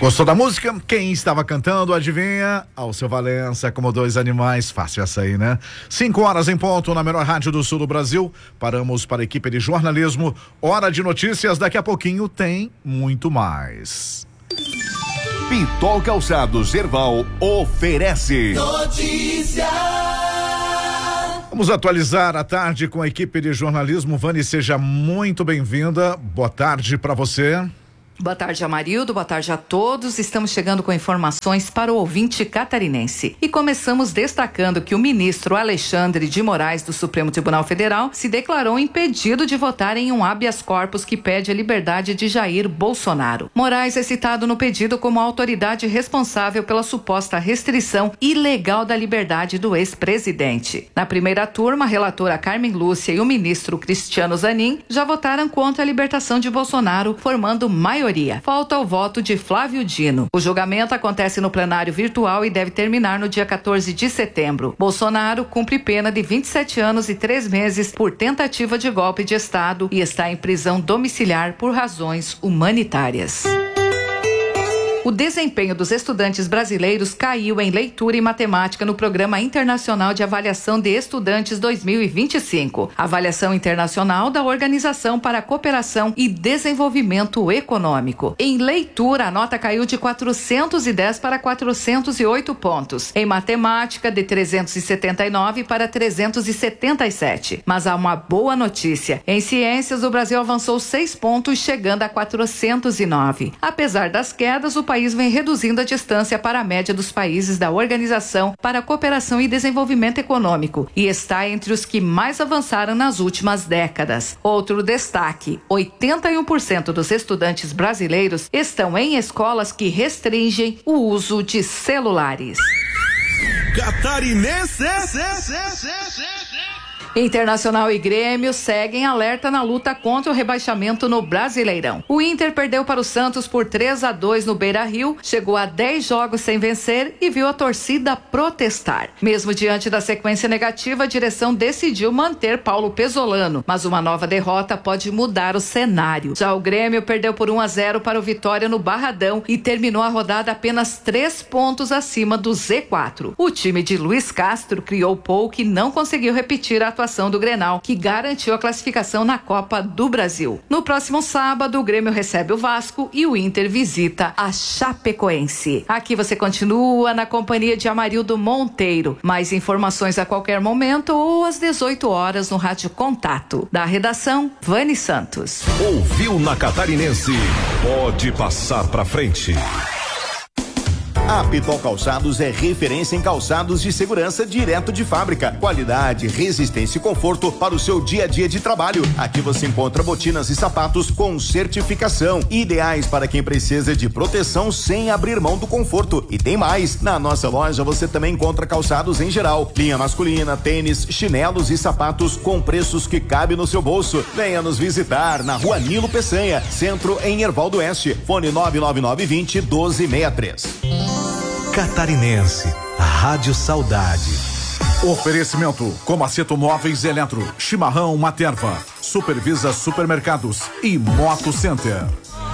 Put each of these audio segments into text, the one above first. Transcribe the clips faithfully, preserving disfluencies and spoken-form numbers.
Gostou da música? Quem estava cantando, adivinha? Alceu Valença, como dois animais. Fácil essa aí, né? Cinco horas em ponto na melhor rádio do sul do Brasil. Paramos para a equipe de jornalismo. Hora de notícias. Daqui a pouquinho tem muito mais. Pitol Calçados Erval oferece notícia. Vamos atualizar a tarde com a equipe de jornalismo. Vani, seja muito bem-vinda. Boa tarde para você. Boa tarde, Amarildo. Boa tarde a todos. Estamos chegando com informações para o ouvinte catarinense. E começamos destacando que o ministro Alexandre de Moraes, do Supremo Tribunal Federal, se declarou impedido de votar em um habeas corpus que pede a liberdade de Jair Bolsonaro. Moraes é citado no pedido como a autoridade responsável pela suposta restrição ilegal da liberdade do ex-presidente. Na primeira turma, a relatora Carmen Lúcia e o ministro Cristiano Zanin já votaram contra a libertação de Bolsonaro, formando maioria. Falta o voto de Flávio Dino. O julgamento acontece no plenário virtual e deve terminar no dia quatorze de setembro. Bolsonaro cumpre pena de vinte e sete anos e três meses por tentativa de golpe de Estado e está em prisão domiciliar por razões humanitárias. O desempenho dos estudantes brasileiros caiu em leitura e matemática no Programa Internacional de Avaliação de Estudantes dois mil e vinte e cinco, avaliação internacional da Organização para a Cooperação e Desenvolvimento Econômico. Em leitura, a nota caiu de quatrocentos e dez para quatrocentos e oito pontos. Em matemática, de trezentos e setenta e nove para trezentos e setenta e sete. Mas há uma boa notícia. Em ciências, o Brasil avançou seis pontos, chegando a quatrocentos e nove. Apesar das quedas, o país vem reduzindo a distância para a média dos países da Organização para a Cooperação e Desenvolvimento Econômico e está entre os que mais avançaram nas últimas décadas. Outro destaque: oitenta e um por cento dos estudantes brasileiros estão em escolas que restringem o uso de celulares. Catarinense. Internacional e Grêmio seguem alerta na luta contra o rebaixamento no Brasileirão. O Inter perdeu para o Santos por três a dois no Beira-Rio, chegou a dez jogos sem vencer e viu a torcida protestar. Mesmo diante da sequência negativa, a direção decidiu manter Paulo Pesolano, mas uma nova derrota pode mudar o cenário. Já o Grêmio perdeu por um a zero para o Vitória no Barradão e terminou a rodada apenas três pontos acima do Z quatro. O time de Luiz Castro criou pouco e não conseguiu repetir a atuação do Grenal, que garantiu a classificação na Copa do Brasil. No próximo sábado, o Grêmio recebe o Vasco e o Inter visita a Chapecoense. Aqui você continua na companhia de Amarildo Monteiro. Mais informações a qualquer momento ou às dezoito horas no Rádio Contato. Da redação, Vani Santos. Ouviu na Catarinense? Pode passar pra frente. A Pitol Calçados é referência em calçados de segurança direto de fábrica. Qualidade, resistência e conforto para o seu dia a dia de trabalho. Aqui você encontra botinas e sapatos com certificação, ideais para quem precisa de proteção sem abrir mão do conforto. E tem mais, na nossa loja você também encontra calçados em geral, linha masculina, tênis, chinelos e sapatos com preços que cabem no seu bolso. Venha nos visitar na Rua Nilo Peçanha, centro em Erval do Oeste. Fone nove nove nove vinte, doze sessenta e três. Catarinense, Rádio Saudade. Oferecimento: Comaceto Móveis Eletro, Chimarrão Materva, Supervisa Supermercados e Moto Center.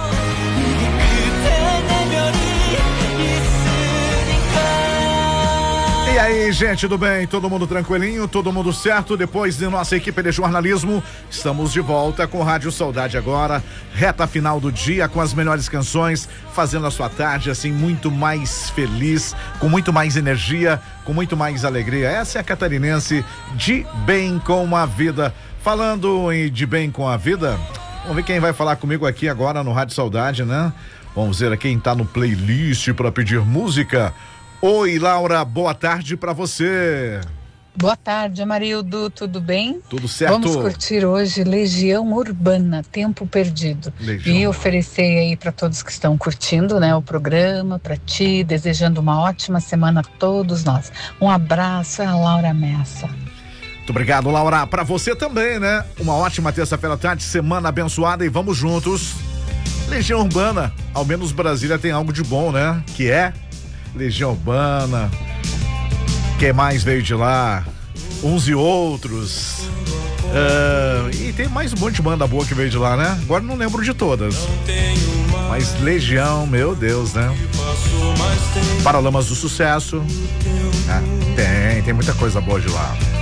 E aí, gente do bem, todo mundo tranquilinho, todo mundo certo? Depois de nossa equipe de jornalismo, estamos de volta com Rádio Saudade agora, reta final do dia com as melhores canções, fazendo a sua tarde assim muito mais feliz, com muito mais energia, com muito mais alegria. Essa é a Catarinense de bem com a vida. Falando em de bem com a vida, vamos ver quem vai falar comigo aqui agora no Rádio Saudade, né? Vamos ver quem tá no playlist para pedir música. Oi, Laura, boa tarde pra você. Boa tarde, Amarildo, tudo bem? Tudo certo. Vamos curtir hoje Legião Urbana, Tempo Perdido. Legião. E oferecer aí para todos que estão curtindo, né, o programa, para ti, desejando uma ótima semana a todos nós. Um abraço, a Laura Messa. Muito obrigado, Laura. Pra você também, né? Uma ótima terça-feira à tarde, semana abençoada e vamos juntos. Legião Urbana, ao menos Brasília tem algo de bom, né? Que é Legião Urbana. Quem mais veio de lá? Uns e outros. Uh, e tem mais um monte de banda boa que veio de lá, né? Agora não lembro de todas. mas Legião, meu Deus, né? Paralamas do Sucesso. É, tem, tem muita coisa boa de lá.